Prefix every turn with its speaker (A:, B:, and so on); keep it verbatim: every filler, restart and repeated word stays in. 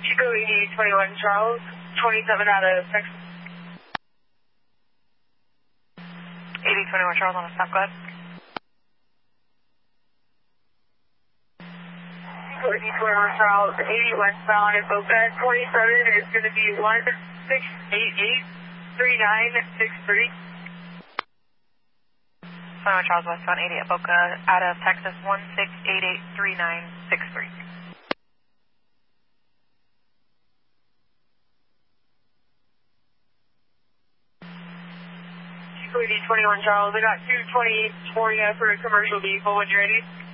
A: Chico eighty twenty-one Charles, twenty-seven out of Texas.
B: eighty twenty-one Charles on a stop, go ahead.
A: Chico eighty twenty-one Charles, eighty westbound at Boca, twenty-seven is going to be one six eight eight three nine six three.
B: twenty-one Charles westbound, eighty at Boca, out of Texas, one six eight eight three nine six three.
A: Chico eighty twenty-one Charles, I got two twenty for you for a commercial vehicle when you're ready.